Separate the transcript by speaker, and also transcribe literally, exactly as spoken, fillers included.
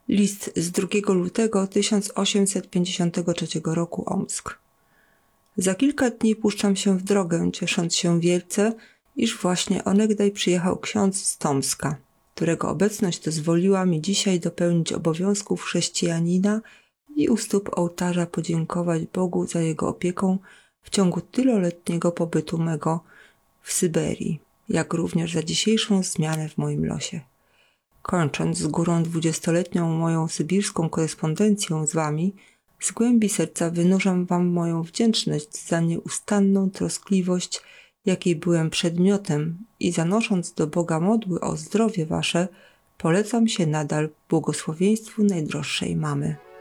Speaker 1: List z drugiego lutego tysiąc osiemset pięćdziesiątego trzeciego roku, Omsk. Za kilka dni puszczam się w drogę, ciesząc się wielce, iż właśnie onegdaj przyjechał ksiądz z Tomska, którego obecność dozwoliła mi dzisiaj dopełnić obowiązków chrześcijanina i u stóp ołtarza podziękować Bogu za jego opieką w ciągu tyloletniego pobytu mego w Syberii, jak również za dzisiejszą zmianę w moim losie. Kończąc z górą dwudziestoletnią moją sybirską korespondencję z wami, z głębi serca wynurzam wam moją wdzięczność za nieustanną troskliwość, jakiej byłem przedmiotem i zanosząc do Boga modły o zdrowie wasze, polecam się nadal błogosławieństwu najdroższej mamy.